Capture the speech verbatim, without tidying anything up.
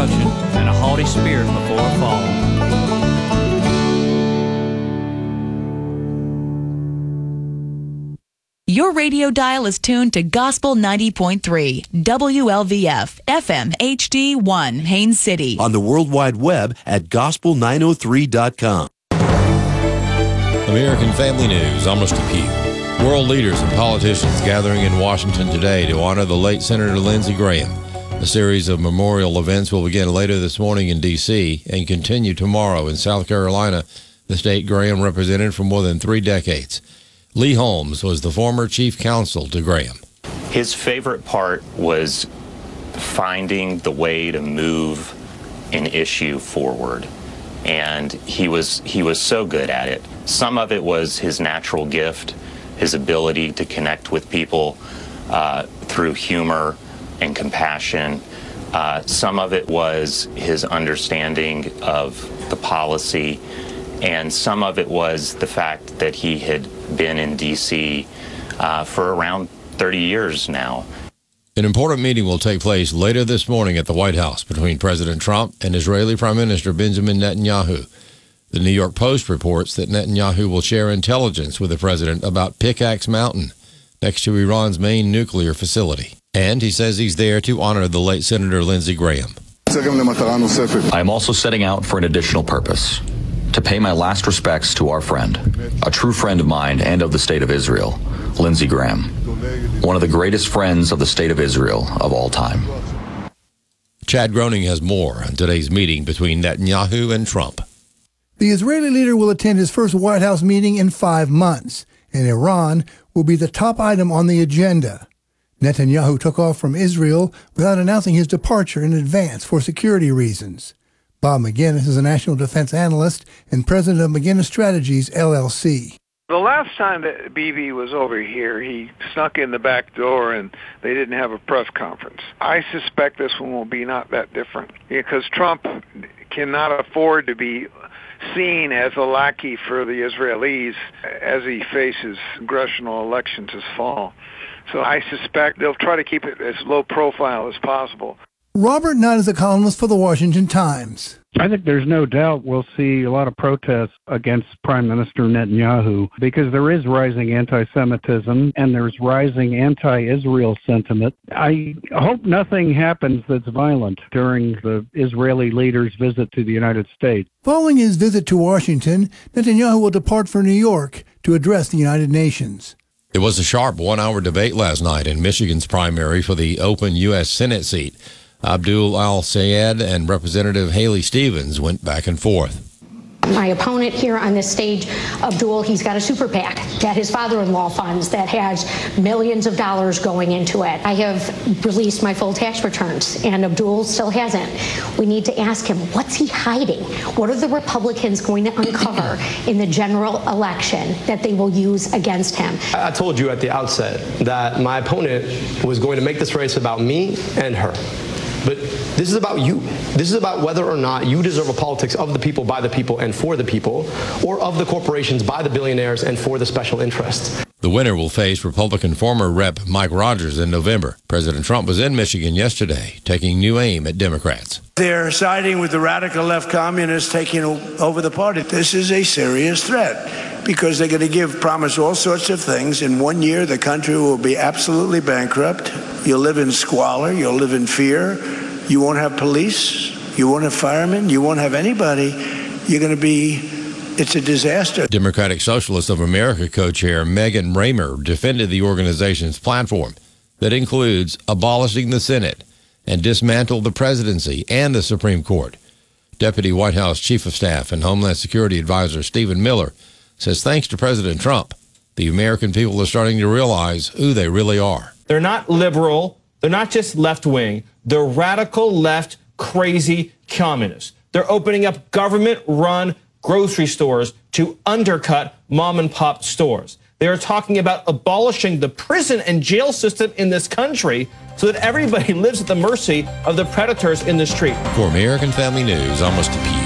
destruction and a haughty spirit before a fall. Your radio dial is tuned to Gospel ninety point three, W L V F, F M H D one, Haines City. On the World Wide Web at gospel nine oh three dot com. American Family News, I'm Mister Pugh. World leaders and politicians gathering in Washington today to honor the late Senator Lindsey Graham. A series of memorial events will begin later this morning in D C and continue tomorrow in South Carolina, the state Graham represented for more than three decades. Lee Holmes was the former chief counsel to Graham. His favorite part was finding the way to move an issue forward, and he was he was so good at it. Some of it was his natural gift, his ability to connect with people uh, through humor and compassion. Uh, some of it was his understanding of the policy, and some of it was the fact that he had been in D C uh, for around thirty years now. An important meeting will take place later this morning at the White House between President Trump and Israeli Prime Minister Benjamin Netanyahu. The New York Post reports that Netanyahu will share intelligence with the president about Pickaxe Mountain, next to Iran's main nuclear facility. And he says he's there to honor the late Senator Lindsey Graham. I am also setting out for an additional purpose, to pay my last respects to our friend, a true friend of mine and of the State of Israel, Lindsey Graham, one of the greatest friends of the State of Israel of all time. Chad Groening has more on today's meeting between Netanyahu and Trump. The Israeli leader will attend his first White House meeting in five months, and Iran will be the top item on the agenda. Netanyahu took off from Israel without announcing his departure in advance for security reasons. Bob McGinnis is a national defense analyst and president of McGinnis Strategies, L L C. The last time that Bibi was over here, he snuck in the back door and they didn't have a press conference. I suspect this one will be not that different, because Trump cannot afford to be seen as a lackey for the Israelis as he faces congressional elections this fall. So I suspect they'll try to keep it as low profile as possible. Robert Nutt is a columnist for the Washington Times. I think there's no doubt we'll see a lot of protests against Prime Minister Netanyahu, because there is rising anti-Semitism and there's rising anti-Israel sentiment. I hope nothing happens that's violent during the Israeli leader's visit to the United States. Following his visit to Washington, Netanyahu will depart for New York to address the United Nations. It was a sharp one-hour debate last night in Michigan's primary for the open U S Senate seat. Abdul Al-Sayed and Representative Haley Stevens went back and forth. My opponent here on this stage, Abdul, he's got a super PAC that his father-in-law funds that has millions of dollars going into it. I have released my full tax returns, and Abdul still hasn't. We need to ask him, what's he hiding? What are the Republicans going to uncover in the general election that they will use against him? I told you at the outset that my opponent was going to make this race about me and her. But this is about you. This is about whether or not you deserve a politics of the people, by the people, and for the people, or of the corporations, by the billionaires, and for the special interests. The winner will face Republican former Rep Mike Rogers in November. President Trump was in Michigan yesterday, taking new aim at Democrats. They're siding with the radical left communists taking over the party. This is a serious threat, because they're going to give, promise all sorts of things. In one year, the country will be absolutely bankrupt. You'll live in squalor. You'll live in fear. You won't have police. You won't have firemen. You won't have anybody. You're going to be, it's a disaster. Democratic Socialists of America co-chair Megan Raymer defended the organization's platform that includes abolishing the Senate and dismantle the presidency and the Supreme Court. Deputy White House Chief of Staff and Homeland Security Advisor Stephen Miller says thanks to President Trump, the American people are starting to realize who they really are. They're not liberal. They're not just left-wing. They're radical left, crazy communists. They're opening up government-run grocery stores to undercut mom-and-pop stores. They are talking about abolishing the prison and jail system in this country so that everybody lives at the mercy of the predators in the street. For American Family News, I'm Mister Pugh.